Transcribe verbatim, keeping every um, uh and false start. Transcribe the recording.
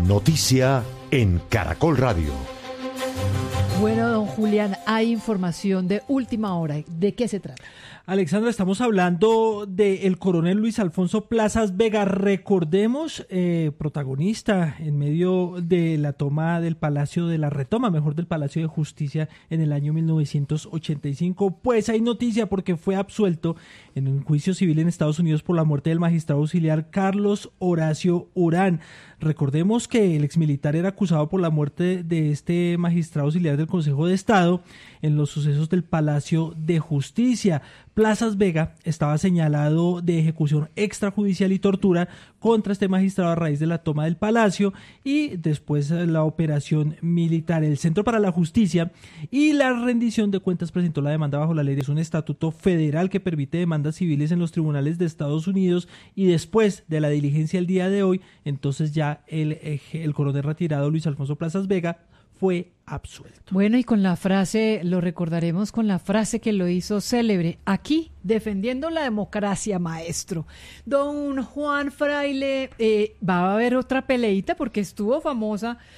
Noticia en Caracol Radio. Bueno, don Julián, hay información de última hora. ¿De qué se trata? Alexandra, estamos hablando del coronel Luis Alfonso Plazas Vega, recordemos, eh, protagonista en medio de la toma del Palacio de la retoma, mejor del Palacio de Justicia en el año mil novecientos ochenta y cinco. Pues hay noticia porque fue absuelto en un juicio civil en Estados Unidos por la muerte del magistrado auxiliar Carlos Horacio Urán. Recordemos que el exmilitar era acusado por la muerte de este magistrado auxiliar del Consejo de Estado en los sucesos del Palacio de Justicia. Plazas Vega estaba señalado de ejecución extrajudicial y tortura contra este magistrado a raíz de la toma del palacio y después la operación militar. El Centro para la Justicia y la rendición de cuentas presentó la demanda bajo la ley. Es un estatuto federal que permite demandas civiles en los tribunales de Estados Unidos, y después de la diligencia el día de hoy, entonces ya el, el coronel retirado Luis Alfonso Plazas Vega fue absuelto. Bueno, y con la frase, lo recordaremos con la frase que lo hizo célebre: aquí, defendiendo la democracia, maestro. Don Juan Fraile, eh, va a haber otra peleita porque estuvo famosa